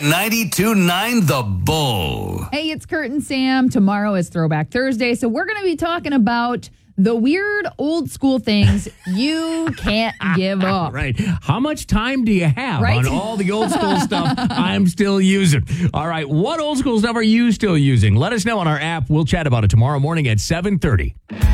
92.9 The Bull. Hey, it's Kurt and Sam. Tomorrow is Throwback Thursday, so we're going to be talking about the weird old school things you can't give up. Right. How much time do you have Right? on all the old school stuff I'm still using? All right. What old school stuff are you still using? Let us know on our app. We'll chat about it tomorrow morning at 7:30.